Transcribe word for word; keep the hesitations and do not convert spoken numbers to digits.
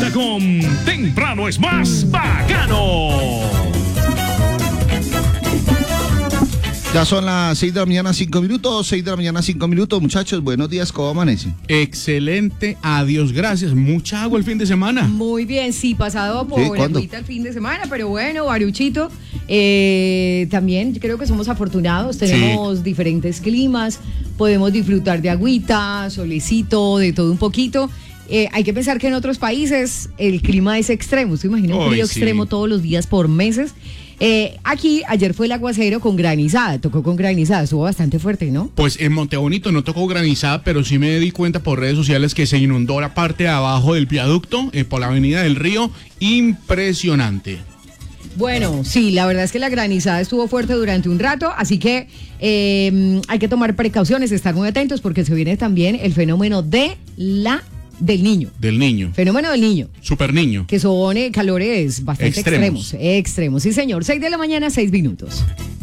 Ahora con Temprano es más bacano. Ya son las seis de la mañana, cinco minutos, seis de la mañana, cinco minutos, muchachos, buenos días, ¿cómo amanecen? Excelente, adiós, gracias, mucha agua el fin de semana. Muy bien, sí, pasado por ¿Sí? la ¿Cuándo? agüita el fin de semana, pero bueno, Baruchito, eh, también creo que somos afortunados, tenemos sí. diferentes climas, podemos disfrutar de agüita, solecito, de todo un poquito. Eh, hay que pensar que en otros países el clima es extremo, ¿se imagina un frío sí. extremo todos los días por meses? Eh, aquí ayer fue el aguacero con granizada, tocó con granizada, estuvo bastante fuerte, ¿no? Pues en Montebonito no tocó granizada, pero sí me di cuenta por redes sociales que se inundó la parte de abajo del viaducto, eh, por la avenida del Río, impresionante. Bueno, sí, la verdad es que la granizada estuvo fuerte durante un rato, así que eh, hay que tomar precauciones, estar muy atentos porque se viene también el fenómeno de la... Del niño. Del niño. Fenómeno del niño. Super niño. Que son eh, calores bastante extremos. Extremos, extremos. Sí, señor. seis de la mañana, seis minutos.